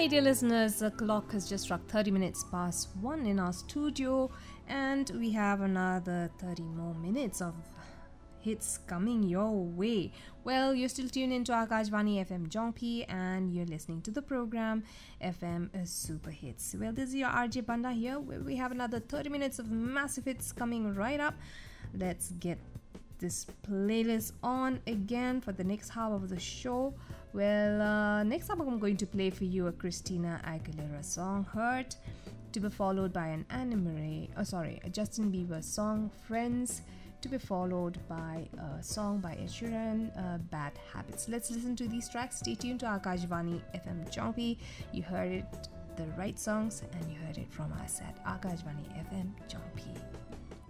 my dear listeners, the clock has just struck 30 minutes past 1 in our studio, and we have another 30 more minutes of hits coming your way. Well, you're still tuned into Akashvani FM Jongpi, and you're listening to the program FM Super Hits. Well, this is your RJ Panda here, where we have another 30 minutes of massive hits coming right up. Let's get this playlist on again for the next half of the show. Well, next up I'm going to play for you a Christina Aguilera song, Hurt, to be followed by an a Justin Bieber song, Friends, to be followed by a song by Ed Sheeran, Bad Habits. Let's listen to these tracks. Stay tuned to Akashvani FM Jongpi. You heard it, the right songs, and you heard it from us at Akashvani FM Jongpi.